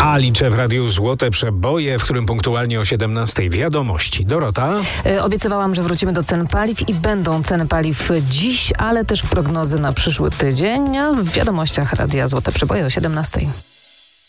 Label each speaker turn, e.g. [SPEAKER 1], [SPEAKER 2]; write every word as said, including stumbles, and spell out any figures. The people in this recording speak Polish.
[SPEAKER 1] A liczę w radiu Złote Przeboje, w którym punktualnie o siedemnastej wiadomości. Dorota?
[SPEAKER 2] Yy, obiecywałam, że wrócimy do cen paliw i będą ceny paliw dziś, ale też prognozy na przyszły tydzień w wiadomościach Radia Złote Przeboje o siedemnastej.